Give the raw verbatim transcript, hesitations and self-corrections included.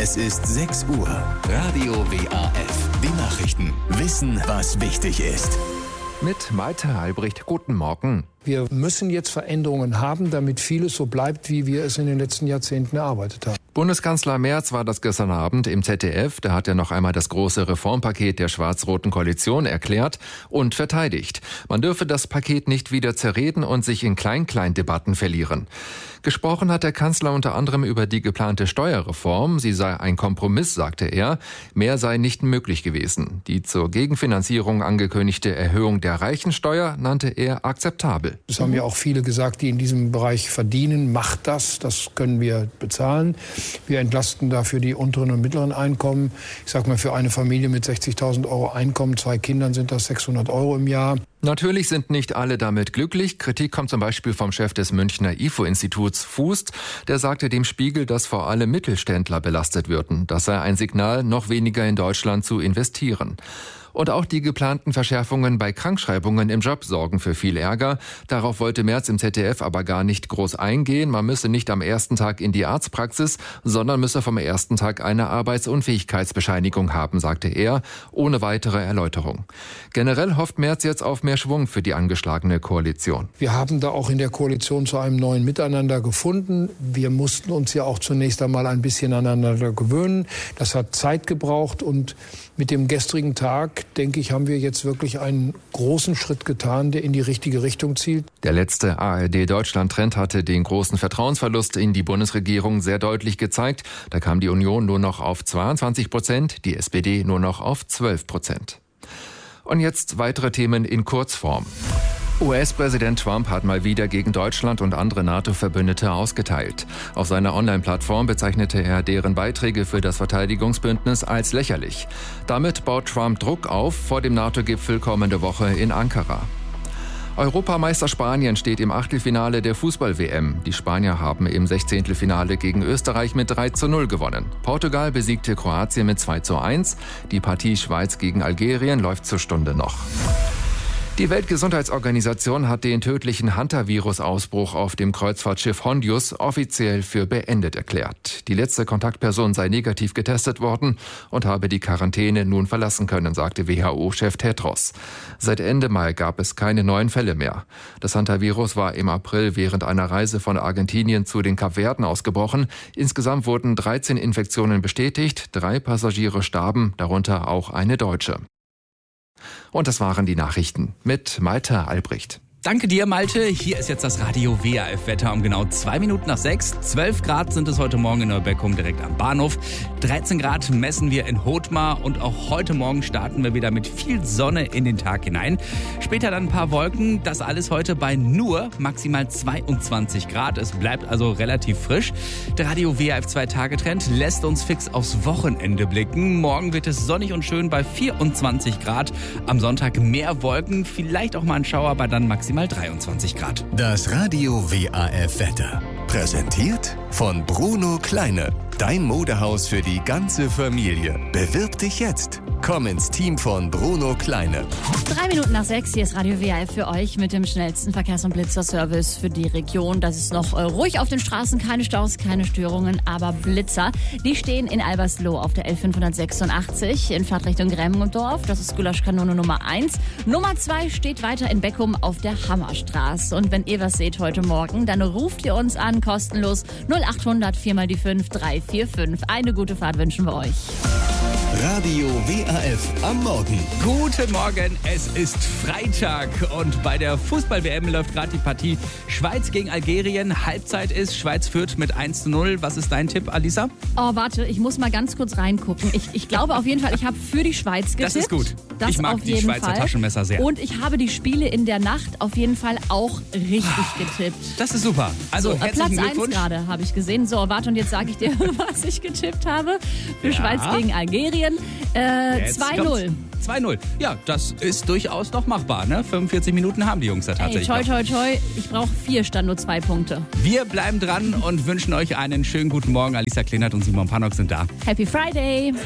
Es ist sechs Uhr. Radio W A F. Die Nachrichten. Wissen, was wichtig ist. Mit Malte Albrecht. Guten Morgen. Wir müssen jetzt Veränderungen haben, damit vieles so bleibt, wie wir es in den letzten Jahrzehnten erarbeitet haben. Bundeskanzler Merz war das gestern Abend im Z D F. Da hat er noch einmal das große Reformpaket der schwarz-roten Koalition erklärt und verteidigt. Man dürfe das Paket nicht wieder zerreden und sich in Klein-Klein-Debatten verlieren. Gesprochen hat der Kanzler unter anderem über die geplante Steuerreform. Sie sei ein Kompromiss, sagte er. Mehr sei nicht möglich gewesen. Die zur Gegenfinanzierung angekündigte Erhöhung der Reichensteuer nannte er akzeptabel. Das haben ja auch viele gesagt, die in diesem Bereich verdienen. Macht das, das können wir bezahlen. Wir entlasten dafür die unteren und mittleren Einkommen. Ich sage mal, für eine Familie mit sechzigtausend Euro Einkommen, zwei Kindern sind das sechshundert Euro im Jahr. Natürlich sind nicht alle damit glücklich. Kritik kommt zum Beispiel vom Chef des Münchner I F O-Instituts Fußt. Der sagte dem Spiegel, dass vor allem Mittelständler belastet würden. Das sei ein Signal, noch weniger in Deutschland zu investieren. Und auch die geplanten Verschärfungen bei Krankschreibungen im Job sorgen für viel Ärger. Darauf wollte Merz im Z D F aber gar nicht groß eingehen. Man müsse nicht am ersten Tag in die Arztpraxis, sondern müsse vom ersten Tag eine Arbeitsunfähigkeitsbescheinigung haben, sagte er, ohne weitere Erläuterung. Generell hofft Merz jetzt auf mehr Schwung für die angeschlagene Koalition. Wir haben da auch in der Koalition zu einem neuen Miteinander gefunden. Wir mussten uns ja auch zunächst einmal ein bisschen aneinander gewöhnen. Das hat Zeit gebraucht und mit dem gestrigen Tag, denke ich, haben wir jetzt wirklich einen großen Schritt getan, der in die richtige Richtung zielt. Der letzte A R D-Deutschland-Trend hatte den großen Vertrauensverlust in die Bundesregierung sehr deutlich gezeigt. Da kam die Union nur noch auf zweiundzwanzig Prozent, die S P D nur noch auf zwölf Prozent. Und jetzt weitere Themen in Kurzform. U S-Präsident Trump hat mal wieder gegen Deutschland und andere NATO-Verbündete ausgeteilt. Auf seiner Online-Plattform bezeichnete er deren Beiträge für das Verteidigungsbündnis als lächerlich. Damit baut Trump Druck auf vor dem NATO-Gipfel kommende Woche in Ankara. Europameister Spanien steht im Achtelfinale der Fußball-W M. Die Spanier haben im Sechzehntelfinale gegen Österreich mit drei zu null gewonnen. Portugal besiegte Kroatien mit zwei zu eins. Die Partie Schweiz gegen Algerien läuft zur Stunde noch. Die Weltgesundheitsorganisation hat den tödlichen Hantavirus-Ausbruch auf dem Kreuzfahrtschiff Hondius offiziell für beendet erklärt. Die letzte Kontaktperson sei negativ getestet worden und habe die Quarantäne nun verlassen können, sagte W H O-Chef Tedros. Seit Ende Mai gab es keine neuen Fälle mehr. Das Hantavirus war im April während einer Reise von Argentinien zu den Kapverden ausgebrochen. Insgesamt wurden dreizehn Infektionen bestätigt, drei Passagiere starben, darunter auch eine Deutsche. Und das waren die Nachrichten mit Malte Albrecht. Danke dir, Malte. Hier ist jetzt das Radio W A F-Wetter um genau zwei Minuten nach sechs. zwölf Grad sind es heute Morgen in Neubeckum direkt am Bahnhof. dreizehn Grad messen wir in Hothmar und auch heute Morgen starten wir wieder mit viel Sonne in den Tag hinein. Später dann ein paar Wolken. Das alles heute bei nur maximal zweiundzwanzig Grad. Es bleibt also relativ frisch. Der Radio W A F zwei-Tage-Trend lässt uns fix aufs Wochenende blicken. Morgen wird es sonnig und schön bei vierundzwanzig Grad. Am Sonntag mehr Wolken, vielleicht auch mal ein Schauer, aber dann maximal mal dreiundzwanzig Grad. Das Radio W A F-Wetter. Präsentiert von Bruno Kleine. Dein Modehaus für die ganze Familie. Bewirb dich jetzt. Komm ins Team von Bruno Kleine. Drei Minuten nach sechs, hier ist Radio W A F für euch mit dem schnellsten Verkehrs- und Blitzerservice für die Region. Das ist noch äh, ruhig auf den Straßen, keine Staus, keine Störungen, aber Blitzer. Die stehen in Albersloh auf der L fünfhundertsechsundachtzig in Fahrtrichtung Gremmendorf. Das ist Gulaschkanone Nummer eins. Nummer zwei steht weiter in Beckum auf der Hammerstraße. Und wenn ihr was seht heute Morgen, dann ruft ihr uns an, kostenlos null achthundert vier mal die fünf drei vier fünf. Eine gute Fahrt wünschen wir euch. Radio W A F am Morgen. Guten Morgen, es ist Freitag und bei der Fußball-W M läuft gerade die Partie Schweiz gegen Algerien. Halbzeit ist, Schweiz führt mit eins zu null. Was ist dein Tipp, Alisa? Oh, warte, ich muss mal ganz kurz reingucken. Ich, ich glaube auf jeden Fall, ich habe für die Schweiz getippt. Das ist gut. Das ich mag auf die jeden Schweizer Fall. Taschenmesser sehr. Und ich habe die Spiele in der Nacht auf jeden Fall auch richtig getippt. Das ist super. Also so, herzlichen Platz eins Glückwunsch. gerade habe ich gesehen. So, warte, und jetzt sage ich dir, was ich getippt habe. Für Ja. Schweiz gegen Algerien. Äh, Jetzt zwei null. kommt's. zwei null. Ja, das ist durchaus noch machbar. Ne? fünfundvierzig Minuten haben die Jungs da Ey, tatsächlich toi, noch. toi, toi. Ich brauche vier, stand nur zwei Punkte. Wir bleiben dran und wünschen euch einen schönen guten Morgen. Alisa Kleinert und Simon Pannock sind da. Happy Friday.